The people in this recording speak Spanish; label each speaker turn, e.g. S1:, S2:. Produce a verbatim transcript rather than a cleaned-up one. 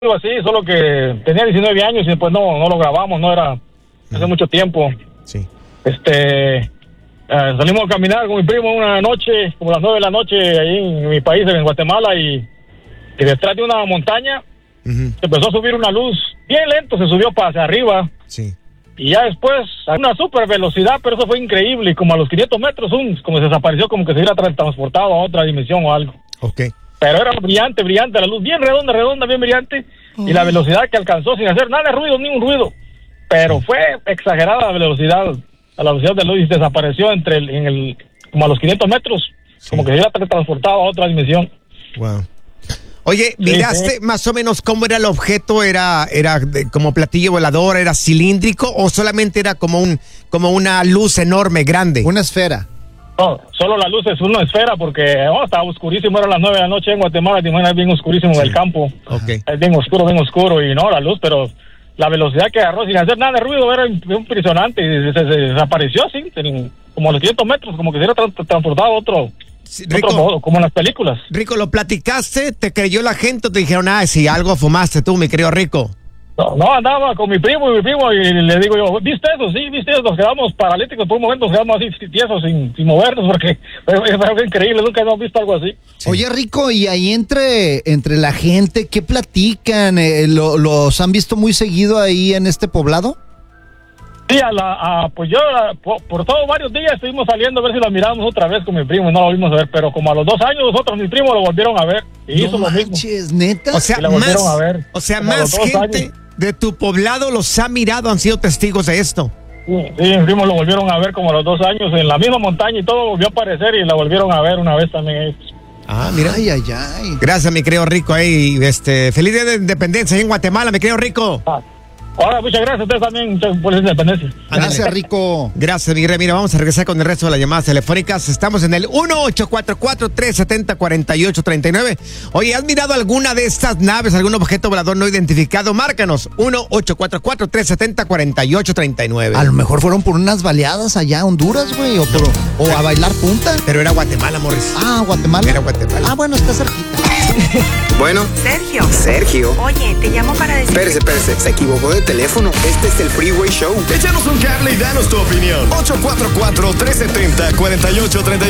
S1: algo así, solo que tenía diecinueve años y pues no, no lo grabamos, no era hace mucho tiempo.
S2: Sí.
S1: Este, eh, salimos a caminar con mi primo una noche, como las nueve de la noche, ahí en mi país, en Guatemala, y, y detrás de una montaña uh-huh. se empezó a subir una luz, bien lento, se subió para hacia arriba.
S2: Sí.
S1: Y ya después, a una super velocidad, pero eso fue increíble, y como a los quinientos metros, um, como se desapareció, como que se hubiera tra- transportado a otra dimensión o algo.
S2: Ok.
S1: Pero era brillante, brillante, la luz bien redonda, redonda, bien brillante, uh-huh. y la velocidad que alcanzó sin hacer nada de ruido, ni un ruido. Pero fue exagerada la velocidad, a la velocidad de luz, y desapareció entre el, en el, como a los quinientos metros, sí. como que se hubiera tra- transportado a otra dimensión.
S2: Wow. Oye, ¿miraste sí, sí. más o menos cómo era el objeto? ¿Era era de, como platillo volador, era cilíndrico o solamente era como un como una luz enorme, grande?
S3: Una esfera.
S1: No, solo la luz es una esfera porque oh, estaba oscurísimo, era las nueve de la noche en Guatemala, te imaginas, bien oscurísimo sí. en el campo.
S2: Okay.
S1: Es bien oscuro, bien oscuro, y no, la luz, pero la velocidad que agarró sin hacer nada de ruido era impresionante, y se, se, se desapareció así, como a los quinientos metros, como que se hubiera tra- transportado a otro... Sí, Rico, otro modo, como en las películas.
S2: Rico, ¿lo platicaste? ¿Te creyó la gente o te dijeron, ah, si algo fumaste tú, mi querido Rico?
S1: No, no, andaba con mi primo y mi primo y le digo yo, ¿viste eso? Sí, ¿viste eso? Nos quedamos paralíticos por un momento, nos quedamos así tiesos sin, sin movernos porque fue, fue increíble, nunca hemos visto algo así.
S3: Sí. Oye, Rico, y ahí entre, entre la gente, ¿qué platican? Eh, lo, ¿Los han visto muy seguido ahí en este poblado?
S1: Sí, a la, a, pues yo a, por, por todos varios días estuvimos saliendo a ver si lo miramos otra vez con mi primo y no lo volvimos a ver, pero como a los dos años nosotros, mi primo, lo volvieron a ver y no hizo manches,
S3: lo mismo. ¿Neta?
S2: O sea,
S1: y la volvieron a ver.
S2: O sea, más gente años. de tu poblado los ha mirado, han sido testigos de esto.
S1: Sí, sí, mi primo lo volvieron a ver como a los dos años en la misma montaña y todo volvió a aparecer y la volvieron a ver una vez también.
S2: Ah, mira.
S3: Ay, ay, ay.
S2: Gracias, mi querido Rico. Hey, este, feliz día de independencia ahí en Guatemala, mi querido Rico.
S1: Ah. Ahora, muchas gracias a ustedes también por la independencia.
S3: Gracias, Rico.
S2: Gracias, mi rey. Mira, vamos a regresar con el resto de las llamadas telefónicas. Estamos en el uno ocho cuatro cuatro, tres siete cero, cuatro ocho tres nueve. Oye, ¿has mirado alguna de estas naves, algún objeto volador no identificado? Márcanos, uno ocho cuatro cuatro, tres siete cero, cuatro ocho tres nueve.
S3: A lo mejor fueron por unas baleadas allá a Honduras, güey, o, por, o a bailar punta.
S2: Pero era Guatemala, Morris.
S3: Ah, Guatemala.
S2: Era Guatemala.
S3: Ah, bueno, está cerquita.
S4: Bueno.
S5: Sergio.
S4: Sergio.
S5: Oye, te llamo para decir...
S4: Espérese, espérese, se equivocó de teléfono. Este es el Freeway Show.
S6: Échanos un cable y danos tu opinión. ocho cuatro cuatro, tres siete cero, cuatro ocho tres